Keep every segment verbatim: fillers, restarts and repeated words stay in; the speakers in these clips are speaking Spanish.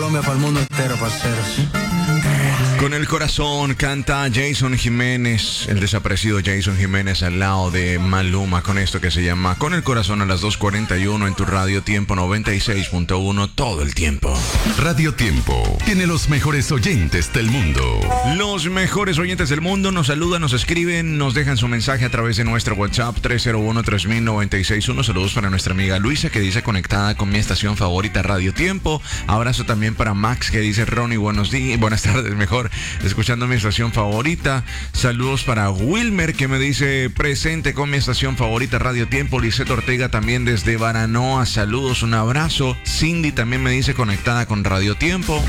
Colombia, para el mundo entero, parceros. Con el corazón canta Jason Jiménez, el desaparecido Jason Jiménez al lado de Maluma con esto que se llama Con el corazón a las dos cuarenta y uno en tu Radio Tiempo noventa y seis punto uno todo el tiempo. Radio Tiempo tiene los mejores oyentes del mundo. Los mejores oyentes del mundo nos saludan, nos escriben, nos dejan su mensaje a través de nuestro WhatsApp tres cero uno, tres mil, noventa y seis uno. Saludos para nuestra amiga Luisa que dice conectada con mi estación favorita Radio Tiempo. Abrazo también para Max que dice Ronnie, buenos días, buenas tardes mejor. Escuchando mi estación favorita. Saludos para Wilmer que me dice presente con mi estación favorita Radio Tiempo. Lisette Ortega también desde Baranoa. Saludos, un abrazo. Cindy también me dice conectada con Radio Tiempo.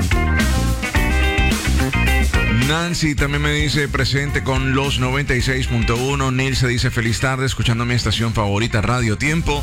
Nancy también me dice presente con los noventa y seis punto uno. Neil se dice feliz tarde escuchando mi estación favorita Radio Tiempo.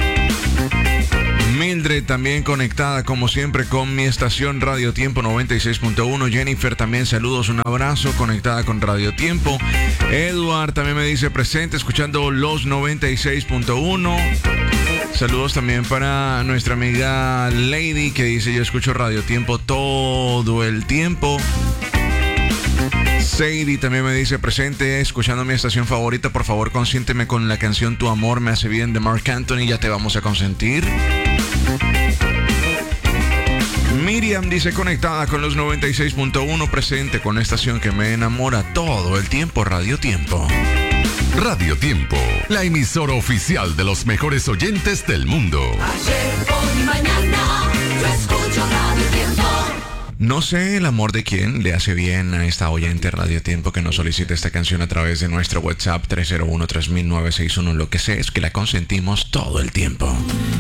Mildred también conectada como siempre con mi estación Radio Tiempo noventa y seis punto uno. Jennifer también saludos, un abrazo, conectada con Radio Tiempo. Edward también me dice presente escuchando los noventa y seis punto uno. Saludos también para nuestra amiga Lady que dice yo escucho Radio Tiempo todo el tiempo. Sadie también me dice presente escuchando mi estación favorita. Por favor consiénteme con la canción Tu amor me hace bien de Marc Anthony. Ya te vamos a consentir. Miriam dice conectada con los noventa y seis punto uno, presente con la estación que me enamora todo el tiempo, Radio Tiempo. Radio Tiempo, la emisora oficial de los mejores oyentes del mundo. Ayer, hoy, mañana, yo escucho Radio Tiempo. No sé el amor de quién le hace bien a esta oyente Radio Tiempo que nos solicita esta canción a través de nuestro WhatsApp tres cero uno, tres mil, nueve seis uno. Lo que sé es que la consentimos todo el tiempo.